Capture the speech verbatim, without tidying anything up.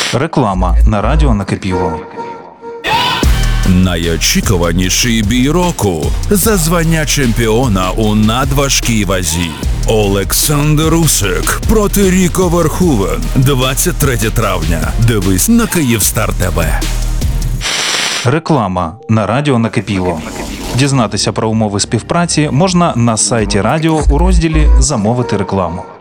Реклама на радіо накипіло. Найочікуваніший бій року за звання чемпіона у надважкій вазі. Олександр Усик проти Ріко Верховен. двадцять третє травня. Дивись на Київстар ТВ. Реклама на радіо накипіло. Дізнатися про умови співпраці можна на сайті радіо у розділі «Замовити рекламу».